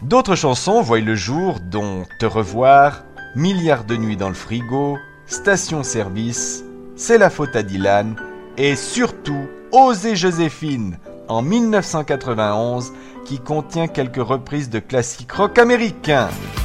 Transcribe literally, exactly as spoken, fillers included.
D'autres chansons voient le jour, dont Te revoir, Milliards de nuits dans le frigo, Station Service, C'est la faute à Dylan et surtout Oser Joséphine en mille neuf cent quatre-vingt-onze qui contient quelques reprises de classiques rock américains.